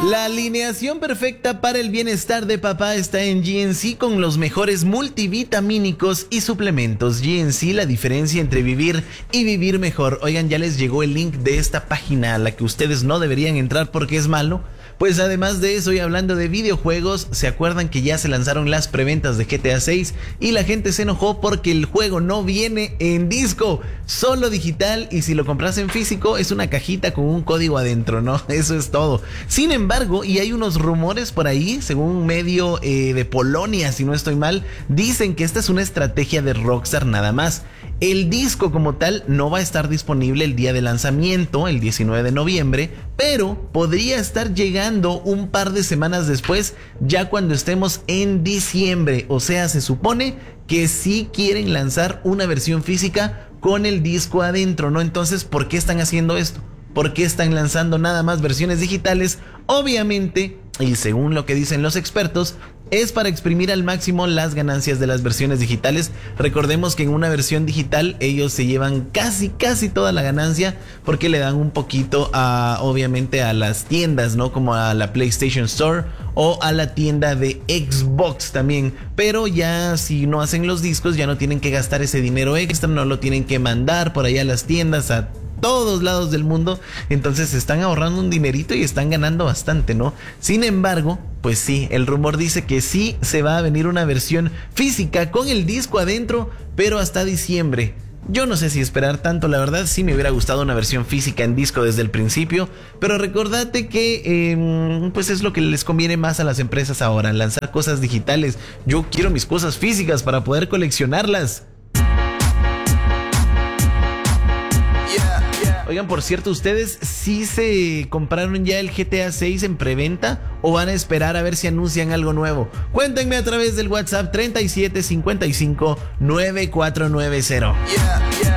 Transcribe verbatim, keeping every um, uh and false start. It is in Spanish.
La alineación perfecta para el bienestar de papá está en G N C con los mejores multivitamínicos y suplementos. G N C, la diferencia entre vivir y vivir mejor. Oigan, ya les llegó el link de esta página a la que ustedes no deberían entrar porque es malo. Pues además de eso, y hablando de videojuegos, ¿se acuerdan que ya se lanzaron las preventas de G T A seis? Y la gente se enojó porque el juego no viene en disco, solo digital, y si lo compras en físico es una cajita con un código adentro, ¿no? Eso es todo. Sin embargo, y hay unos rumores por ahí, según un medio eh, de Polonia, si no estoy mal, dicen que esta es una estrategia de Rockstar nada más. El disco como tal no va a estar disponible el día de lanzamiento, el diecinueve de noviembre, pero podría estar llegando un par de semanas después, ya cuando estemos en diciembre. O sea, se supone que sí quieren lanzar una versión física con el disco adentro, ¿no? Entonces, ¿por qué están haciendo esto? ¿Por qué están lanzando nada más versiones digitales? Obviamente, y según lo que dicen los expertos, es para exprimir al máximo las ganancias de las versiones digitales. Recordemos que en una versión digital ellos se llevan casi casi toda la ganancia porque le dan un poquito a, obviamente, a las tiendas, ¿no? Como a la PlayStation Store o a la tienda de Xbox también. Pero ya si no hacen los discos ya no tienen que gastar ese dinero extra, no lo tienen que mandar por allá a las tiendas, a todos lados del mundo. Entonces están ahorrando un dinerito y están ganando bastante, ¿no? Sin embargo, pues sí, el rumor dice que sí se va a venir una versión física con el disco adentro, pero hasta diciembre. Yo no sé si esperar tanto, la verdad sí me hubiera gustado una versión física en disco desde el principio, pero recordate que eh, pues es lo que les conviene más a las empresas ahora, lanzar cosas digitales. Yo quiero mis cosas físicas para poder coleccionarlas. Oigan, por cierto, ¿ustedes sí se compraron ya el G T A seis en preventa o van a esperar a ver si anuncian algo nuevo? Cuéntenme a través del WhatsApp treinta y siete cincuenta y cinco noventa y cuatro noventa.